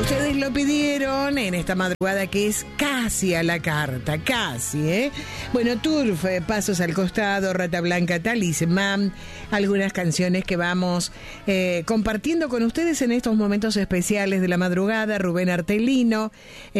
Ustedes lo pidieron en esta madrugada que es casi a la carta, casi, ¿eh? Bueno, Turf, Pasos al Costado, Rata Blanca, Talismán, algunas canciones que vamos compartiendo con ustedes en estos momentos especiales de la madrugada. Rubén Artelino,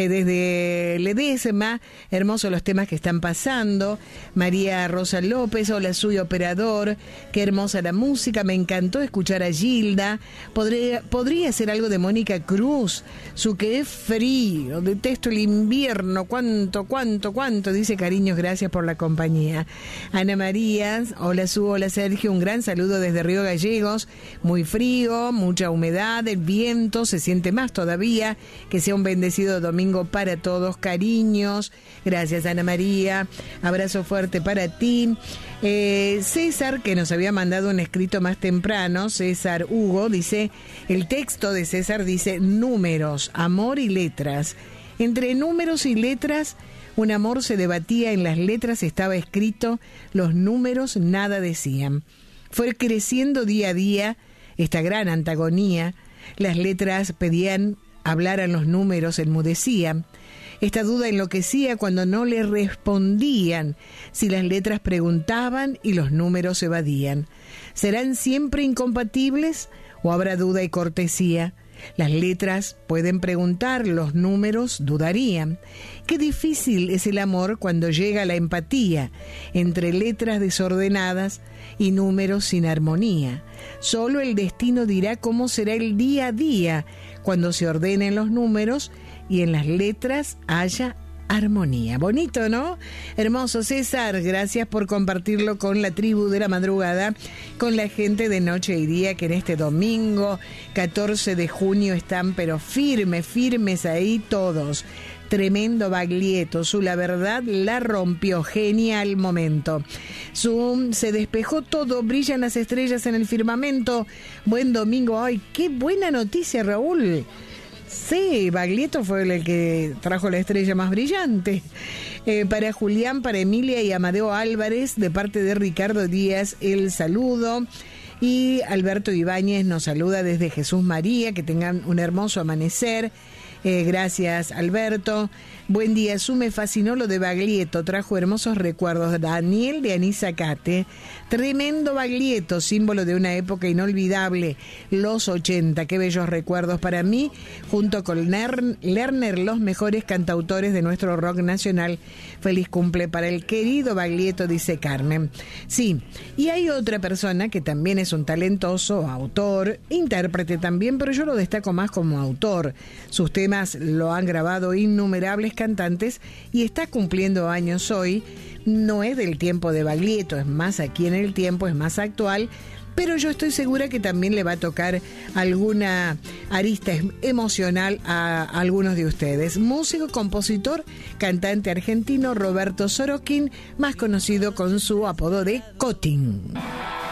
desde Ledesma, hermosos los temas que están pasando. María Rosa López, hola, soy operador, qué hermosa la música, me encantó escuchar a Gilda. Podría ser algo de Mónica Cruz, su que es frío, detesto el invierno, cuánto, dice cariños, gracias por la compañía. Ana María, hola Su, hola Sergio, un gran saludo desde Río Gallegos, muy frío, mucha humedad, el viento se siente más todavía, que sea un bendecido domingo para todos, cariños, gracias Ana María, abrazo fuerte para ti. César, que nos había mandado un escrito más temprano, César Hugo, dice, el texto de César dice números, amor y letras. Entre números y letras, un amor se debatía, en las letras estaba escrito, los números nada decían. Fue creciendo día a día esta gran antagonía, las letras pedían, hablaran los números, enmudecían. Esta duda enloquecía cuando no le respondían, si las letras preguntaban y los números evadían. ¿Serán siempre incompatibles o habrá duda y cortesía? Las letras pueden preguntar, los números dudarían. Qué difícil es el amor cuando llega la empatía entre letras desordenadas y números sin armonía. Solo el destino dirá cómo será el día a día cuando se ordenen los números y en las letras haya armonía. Bonito, ¿no? Hermoso, César, gracias por compartirlo con la tribu de la madrugada, con la gente de Noche y Día, que en este domingo 14 de junio están pero firmes ahí todos. Tremendo Baglietto, la verdad la rompió, genial momento. Se despejó todo, brillan las estrellas en el firmamento. Buen domingo, ay, qué buena noticia, Raúl. Sí, Baglietto fue el que trajo la estrella más brillante. Para Julián, para Emilia y Amadeo Álvarez, de parte de Ricardo Díaz, el saludo. Y Alberto Ibáñez nos saluda desde Jesús María, que tengan un hermoso amanecer. Gracias, Alberto. Buen día, me fascinó lo de Baglietto, trajo hermosos recuerdos. Daniel de Anisacate, tremendo Baglietto, símbolo de una época inolvidable, los 80, qué bellos recuerdos para mí, junto con Lerner, los mejores cantautores de nuestro rock nacional. Feliz cumple para el querido Baglietto, dice Carmen. Sí, y hay otra persona que también es un talentoso autor, intérprete también, pero yo lo destaco más como autor. Sus temas lo han grabado innumerables cantantes y está cumpliendo años hoy. No es del tiempo de Baglietto, es más aquí en el tiempo, es más actual, pero yo estoy segura que también le va a tocar alguna arista emocional a algunos de ustedes. Músico, compositor, cantante argentino Roberto Sorokin, más conocido con su apodo de Cotín.